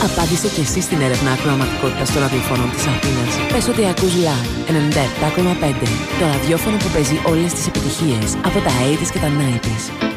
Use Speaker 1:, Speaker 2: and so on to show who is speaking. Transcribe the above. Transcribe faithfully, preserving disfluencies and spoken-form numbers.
Speaker 1: Απάντησε και εσύ στην έρευνα ακροαματικότητας των ραδιοφώνων της Αθήνας. Πες ότι ακούς Love ενενήντα επτά κόμμα πέντε, το ραδιόφωνο που παίζει όλες τις επιτυχίες από τα ογδόντα και τα ενενήντα.